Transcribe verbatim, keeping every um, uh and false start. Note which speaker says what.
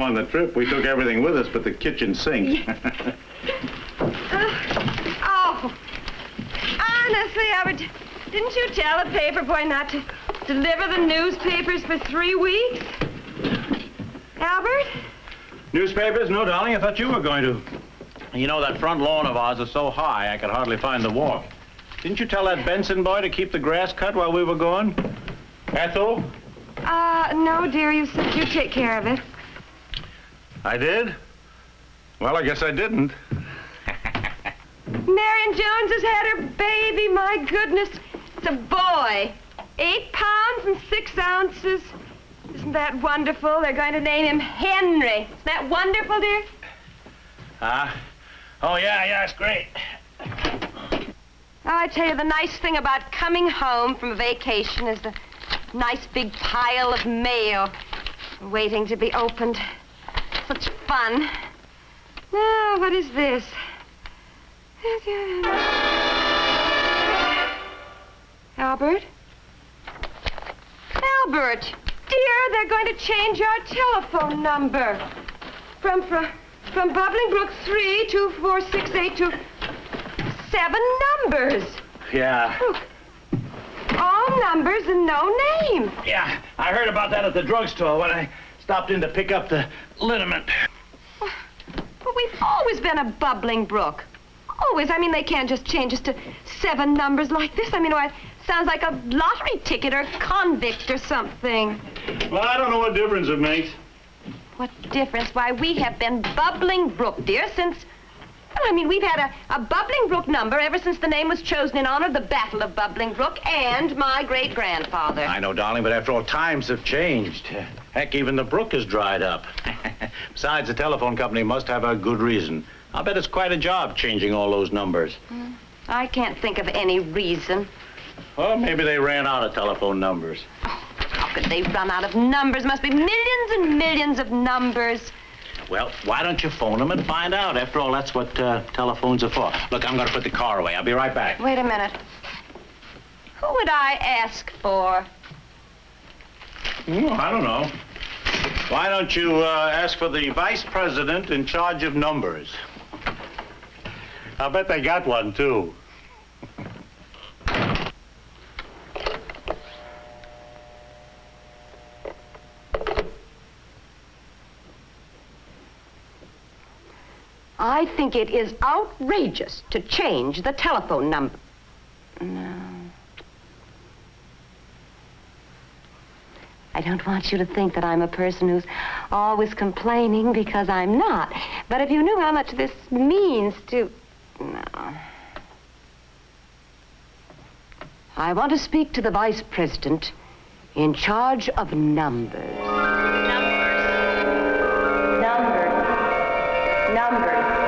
Speaker 1: On the trip, we took everything with us but the kitchen sink.
Speaker 2: uh, oh, honestly, Albert, didn't you tell the paper boy not to deliver the newspapers for three weeks? Albert?
Speaker 1: Newspapers? No, darling, I thought you were going to. You know, that front lawn of ours is so high, I could hardly find the walk. Didn't you tell that Benson boy to keep the grass cut while we were gone? Ethel?
Speaker 2: Uh, no, dear, you said you'd take care of it.
Speaker 1: I did? Well, I guess I didn't.
Speaker 2: Marion Jones has had her baby, my goodness. It's a boy. Eight pounds and six ounces. Isn't that wonderful? They're going to name him Henry. Isn't that wonderful, dear?
Speaker 1: Ah? Uh, oh, yeah, yeah, it's great.
Speaker 2: Oh, I tell you, the nice thing about coming home from a vacation is the nice big pile of mail waiting to be opened. Such fun. Now, what is this? Albert? Albert, dear, they're going to change our telephone number. From, from, from Bubbling Brook three two four six eight to seven numbers.
Speaker 1: Yeah.
Speaker 2: Look. All numbers and no name.
Speaker 1: Yeah, I heard about that at the drugstore when I stopped in to pick up the liniment.
Speaker 2: But we've always been a Bubbling Brook. Always. I mean, they can't just change us to seven numbers like this. I mean, why, it sounds like a lottery ticket or convict or something.
Speaker 1: Well, I don't know what difference it makes.
Speaker 2: What difference? Why, we have been Bubbling Brook, dear, since... Well, I mean, we've had a, a Bubbling Brook number ever since the name was chosen in honor of the Battle of Bubbling Brook and my great-grandfather.
Speaker 1: I know, darling, but after all, times have changed. Heck, even the brook has dried up. Besides, the telephone company must have a good reason. I'll bet it's quite a job changing all those numbers.
Speaker 2: Mm, I can't think of any reason.
Speaker 1: Well, maybe they ran out of telephone numbers.
Speaker 2: Oh, how could they run out of numbers? Must be millions and millions of numbers.
Speaker 1: Well, why don't you phone them and find out? After all, that's what uh, telephones are for. Look, I'm going to put the car away. I'll be right back.
Speaker 2: Wait a minute. Who would I ask for?
Speaker 1: Oh, I don't know. Why don't you uh, ask for the vice president in charge of numbers? I'll bet they got one, too.
Speaker 2: I think it is outrageous to change the telephone number. No. I don't want you to think that I'm a person who's always complaining, because I'm not. But if you knew how much this means to... No. I want to speak to the vice president in charge of numbers. Numbers. Numbers. Numbers.